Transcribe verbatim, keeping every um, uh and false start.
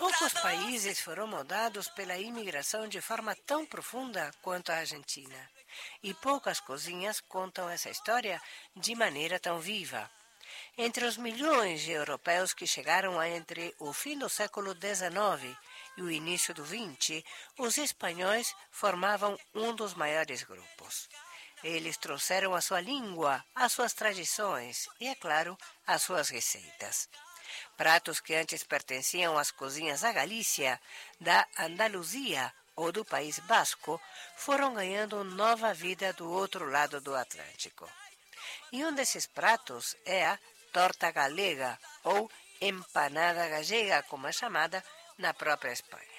Poucos países foram moldados pela imigração de forma tão profunda quanto a Argentina. E poucas cozinhas contam essa história de maneira tão viva. Entre os milhões de europeus que chegaram entre o fim do século dezenove e o início do vinte, os espanhóis formavam um dos maiores grupos. Eles trouxeram a sua língua, as suas tradições e, é claro, as suas receitas. Pratos que antes pertenciam às cozinhas da Galícia, da Andaluzia ou do País Basco foram ganhando nova vida do outro lado do Atlântico. E um desses pratos é a torta galega ou empanada gallega, como é chamada na própria Espanha.